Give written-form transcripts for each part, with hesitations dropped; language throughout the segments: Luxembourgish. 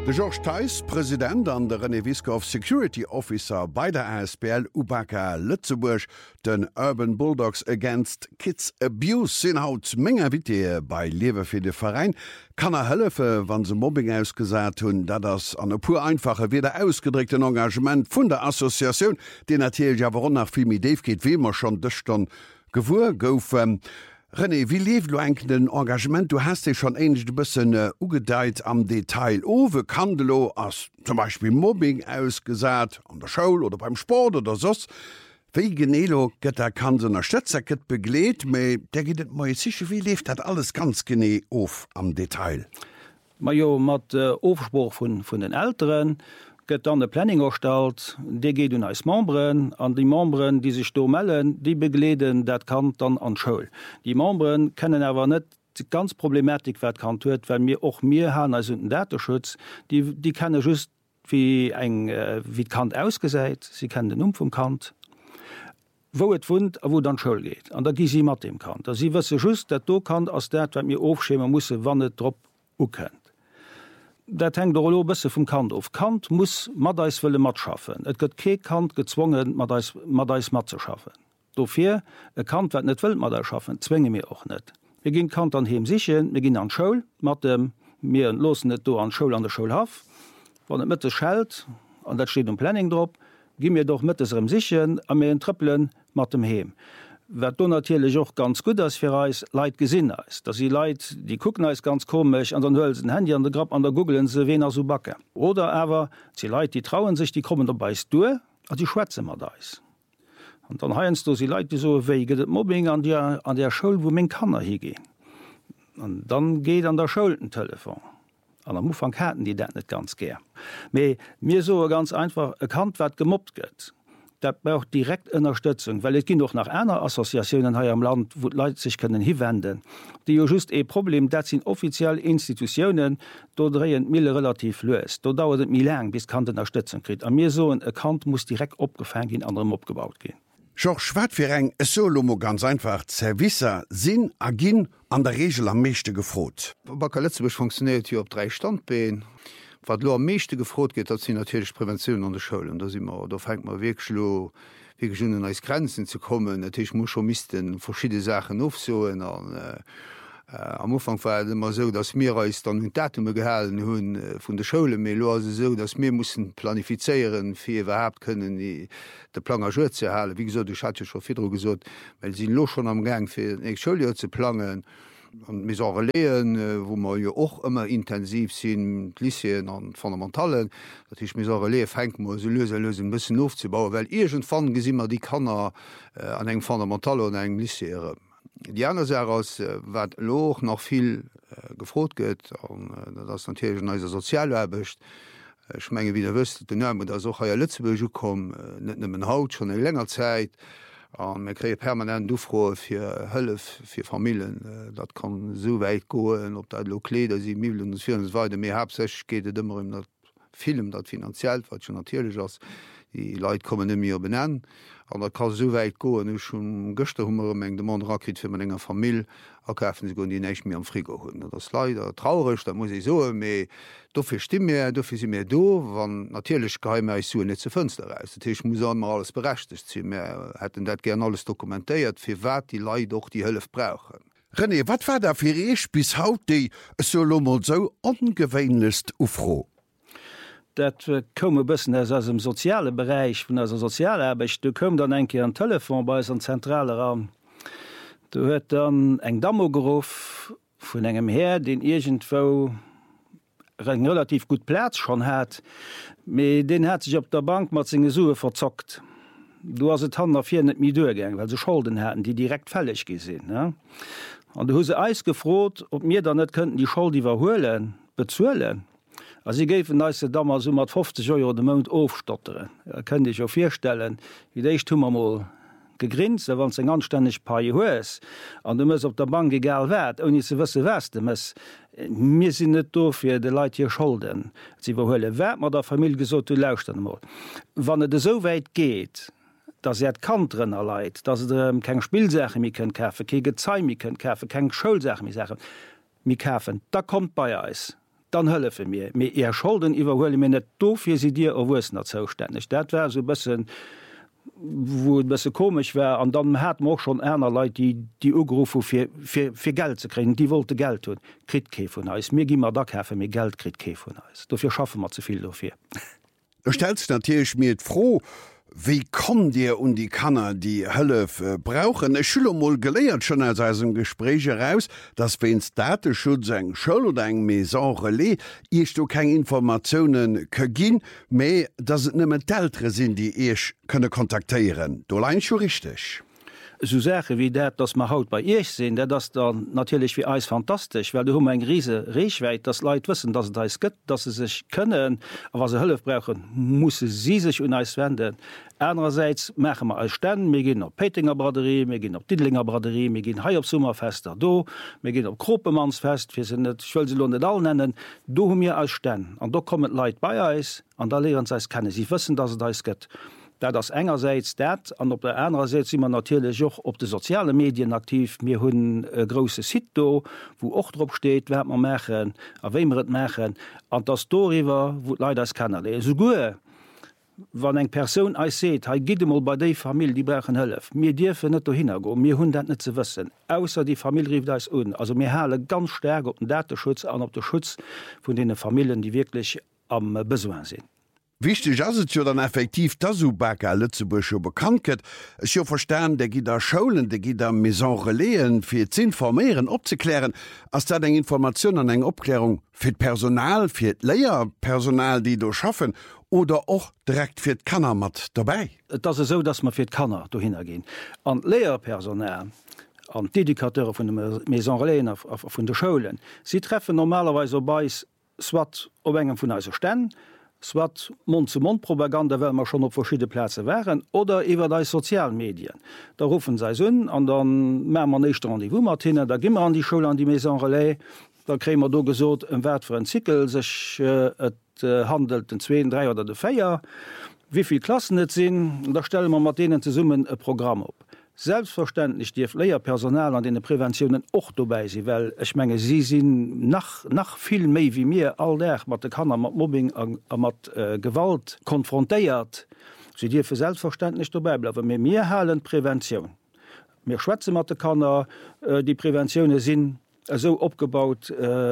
De George Theis, Präsident an der René Wiskow Security Officer bei der ASBL UBAKA Lützeburg, den Urban Bulldogs Against Kids Abuse sinn haut méger Witte bei Lewe fir de Verein, kann hëllefe, wann se Mobbing ausgesat hunn, dat das an e pur einfache wieder ausgedrückten Engagement vun der Assoziation, de natürlich jawer nach vimi Dave geht, wie immer schon dëchtern gewur gouf. René, wie lief du eigentlich den Engagement? Du hast dich schon ähnlich ein bisschen ugedeiht am Detail. Wie kann du als zum Beispiel Mobbing ausgesagt, an der Schule oder beim Sport oder so? Wie genau geht der kann so eine Stütze begleitet, aber der geht nicht mal sicher, wie lief das alles ganz genau auf am Detail? Ma jo mat Aufspruch von den Älteren gëtt an de Planning erstalt, de geht hun als Membren, an die Membren, die sich do mellen, die begleden dat kann dann an Schul. Die Membren kennen awer net ganz problematik wat kann huet, wenn mir och mir han als den Datenschutz, die kennen just wie wie Kant ausgesäit, sie kennen den vom Kant. Wo et wund a wo dann Schul geht. An da gi sie mat dem Kant. Sie wësse just, dat do kann ass dat wenn mir ofschemer musssse wann net drop ukennt. Dat hängt der bisse vum Kant auf. Kant muss Madeis wëlle mat schaffen. Et gëtt ke Kant gezwungen Madeis mat zu schaffen. Dofir e Kant wat net wëll Madeis schaffen, zwänge mir och net. Wir ginn Kant an hem sichchen, wir ginn an Schoul, mat dem mir losen net do an Schoul an der Schulhaf. Wann et Mitte schelt, an dat steht Planning drop, gi mir doch mittesrem sichchen a mir en Trppelen mat dem hem. Wer du natürlich auch ganz gut als für Reis Leid gesinn ist, dass sie Leid die gucken ist ganz komisch an dann hölsen Handy an der Grab an der Googlen se wen so backe oder aber sie Leid die trauen sich die kommen dabei du die Schwätze immer da ist und dann heinst du sie Leid die so wege Mobbing an der Schule wo min kann er hier gehen und dann geht an der Schuldentelefon an der Mufang hätten die dat nicht ganz ger mir so ganz einfach erkannt wat gemobbt geht. Dat braucht direkt Unterstützung, weil es gibt noch nach einer Assoziationen hier am Land, wo Leute sich können hinwenden. Die just Problem, das sind offizielle Institutionen, da drehen Mille relativ löst. Da dauert es mir lang, bis Kant Unterstützung kriegt. An mir so ein Kant muss direkt abgefangen gehen, anderem abgebaut gehen. Joch Schwartfireng Solomo ganz einfach Servicer sinn agin an der Regel am meeschte gefrot. Baka Lützeburg funktioniert hier op 3 Standbeinen. Wat lo am meeschte gefrot geht, dat sie natürlich Prävention an der Schulen. Da fängt man wirklich wie als Grenzen zu kommen. Natürlich muss schon misten verschiedene Sachen aufsuchen. Am Anfang war es immer so, dass wir als dann ein Datum gehalten haben von der Schule. Aber so, dass wir mussten planifizieren, für überhaupt können den Plan zu erhalten. Wie gesagt, ich hatte schon viel gesagt, weil sie noch schon am Gang für ein Schuljahr zu planen. Und mis leen, wo man jo och immer intensiv sinn Lyceen an Fundamentalen, dat ich mis lee fenk mo se lösen bisssen aufzubauen, weil irgend fan gesinnmmer die Kanner an eng Fundamentale an eng Lyceiere. Die andere aus wat loch noch viel gefrot gëtt, das natürlich ne sozialwerbecht. Schmenge wie der wüst den auch Lützeburg kom net nemmmen Haut schon eng lenger Zeit. Man kreet permanent dofro fir Hëllef fir Familien. Dat kann so weit goen, op dat Lokleder si Millionen weide mé hab sech geht dëmmer dat Film dat finanziell wat schon natierlech ass. Die Leiit kommen mir benennen. An dat kann so weit goen schon Gëchte hummer eng de Mann rakrit fir man enger Familie akäfen se gon die neich mir am Frigo hunn. Das leider traurigch, da muss ich so méi dofir stimme, dofir si mir do, wann natierlech geheim so net ze Fënster aus. Datch muss immer alles berechtigt sinn hätten dat gern alles dokumentéiert, fir wat die Leiit doch die Hëllef brauchen. René, wat war der fir eich bis haut déi Solomo so ongewéinlist ufro? Dat komme bëssen as dem soziale Bereich vun as Sozialarbeit, du kom dann enke an Telefon bei an zentrale Raum. Du huet dann eng Dammogrof vun engem her, den irgendwo relativ gut Platz schon hat, me den hat sich op der Bank mat zinge Sue verzockt. Du hast et han afir net mi duergang, weil se Schulden hätten, die direkt fällig gesinn. Ja? An du huse eis gefrot, ob mir dann net könnten die Schuld diewerhoelen bezuelen. Also ich gebe neiste damals so mat 50 € de Mount aufstotteren. Könnte ich auch firstellen, wie déich tummer mal gegrinnt, wann eng anständig paar hoes. An du muss op der Bank egal wert, on ze wësse weste mir sinn net do fir de Leiit hier Schulden. Sie verhhölle wert mat der Familie gesot lauschten mod. Wann et so weit geht, dass et Kantren erleit, dat keng Spielsache mi können käfe, ke Gezei mi können käfe, keng Schulsache mi sachen mi käfen, da kommt bei Eis. dann hëlle fir mir. Me Ihr Schulden iwwerhole mir net dofir sie Dir awussenner zouständig. Dat wär so bëssen wo bese komisch wär, an dann hat auch schon Äner Leiit, die Ugerufe fir Geld ze kriegen, die wollte Geld hun krit ke vun eis. Mir gimmer da häfe mir Geld krit ke vun eis. Dofir schaffen mat zuviel dofir. Du stellst natürlich mir froh, wie kann dir die Kanner die Hölle brauchen? Ich habe mal gelernt schon aus einem Gespräch heraus, dass wenn es Datenschutz eng Schul oder eng Maison Relais, ich du keine Informationen geben, mehr, dass es nicht mehr die Eltern sind, die ich kontaktieren. Du allein schon richtig. So Sache wie dat, dass man haut bei ich sinn, das dann natürlich wie eis fantastisch, weil du hun eng riese Reichweit, das Leiit wissen, dass da gëtt, dass sie sich können, aber was sie Hëlle brauchen, muss sie sich un eis wenden. Einerseits machen wir als Stern, wir gehen auf Petinger Braderie, wir gehen auf Didlinger Braderie, wir gehen hier auf Sommerfester, wir gehen auf Gruppemannsfest, wir sind nicht, ich will sie nicht alle nennen, da haben wir als Stern. Und da kommen Leute bei uns, und da lernen sie es kennen. Sie wissen, dass es da geht. Da das engerseits dat, und auf der anderen Seite sind wir natürlich auch auf den sozialen Medien aktiv. Wir haben ein grosses Site, wo auch drauf steht, wer wir machen, auf wem wir es machen. Und das darüber, wo die Leute es kennen. So gut. Wann eng Person eis seet, ha giet mal bei déi Familie, die brechen hëllef. Mir Dirfe net hingo, mir hunn dat net ze wëssen. Ausser die Familie rief dais un. Also mir hale ganz sterk op den Datenschutz an op den Schutz vun de Familien, die wirklich am Besoin sinn. Wichtig as jo dann effektiv dat Ubaka Lützeburg schon bekannt ket. Es jo verstan, der gi der Scholen, der gi der Maison Releen fir ze informieren opzeklären, ass dat eng Information an eng Obklärung fir Personal, fir Leierpersonal, die do schaffen oder auch direkt fir d Kanner mat dabei. Das ist so, dass man fir d Kanner do hingehen. An Leierpersonal, an Dedikateure vun de Maison Releen vun de Scholen, sie treffen normalerweise bei SWAT op engem vun eiser Stänn, SWAT Mund-zu-Mund-Propaganda, weil wir schon auf verschiedene Plätze wären, oder über die Sozialmedien. Da rufen sie an, und dann machen wir nächste Rendezvous mit ihnen, da gehen wir an die Schule, an die Maison Relais, da kriegen wir da gesagt, ein Wert für einen Zykel, sich handelt den 2, 3 oder 4, wie viele Klassen es sind, und da stellen wir mit denen zusammen ein Programm auf. Selbstverständlich die Lehrpersonal an den Präventionen auch dabei sind, weil ich meine, sie sind nach viel mehr wie mir all der mit der Kanner, mit Mobbing und mit Gewalt konfrontiert. Sie dürfen selbstverständlich dabei bleiben. Wir haben Prävention. Wir schwätzen mit der Kanner, die Präventionen sind so abgebaut,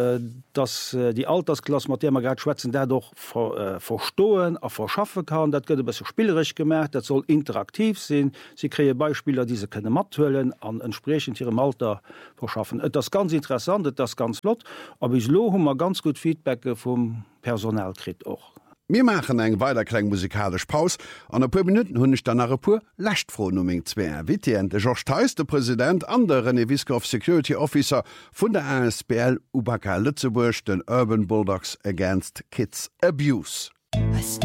dass die Altersklasse, mit der wir gerade schwätzen, dadurch verstehen und verschaffen kann. Das wird ein bisschen spielerisch gemacht, das soll interaktiv sein. Sie kriegen Beispiele, die sie können mithören und entsprechend ihrem Alter verschaffen. Das ist ganz interessant, das ist ganz flott, aber ich haben wir ganz gut Feedback vom Personal gekriegt auch. Wir machen eng weiter klein musikalisch Paus. An ein paar Minuten hunn ich dann nach pur Lächtfroh Nummer 2. Wittien, der George Theis, der Präsident, an der René Wiskow Security Officer von der ASBL Ubaka Lützeburg, den Urban Bulldogs Against Kids Abuse.